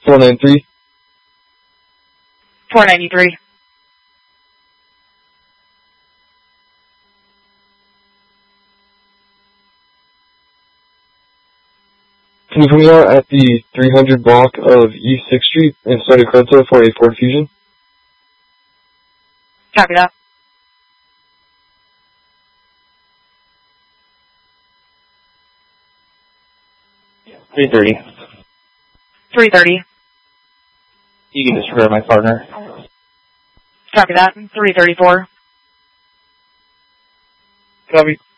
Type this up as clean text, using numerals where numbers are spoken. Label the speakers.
Speaker 1: 493.
Speaker 2: 493.
Speaker 1: Can you put me out at the 300 block of East 6th Street in Santa Cruz for a Ford Fusion?
Speaker 2: Copy that.
Speaker 3: $330.
Speaker 2: 330.
Speaker 3: You can disregard my partner.
Speaker 2: Copy that. 334.
Speaker 3: Copy.